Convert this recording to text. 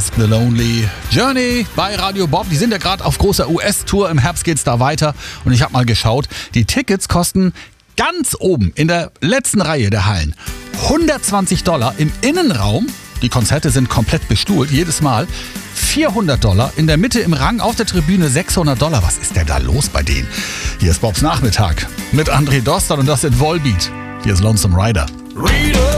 Ask the Lonely. Journey bei Radio Bob. Die sind ja gerade auf großer US-Tour. Im Herbst geht's da weiter. Und ich habe mal geschaut, die Tickets kosten ganz oben in der letzten Reihe der Hallen $120 im Innenraum. Die Konzerte sind komplett bestuhlt, jedes Mal. $400 in der Mitte im Rang, auf der Tribüne $600. Was ist denn da los bei denen? Hier ist Bobs Nachmittag mit André Dostal und das sind Volbeat. Hier ist Lonesome Rider. Rita.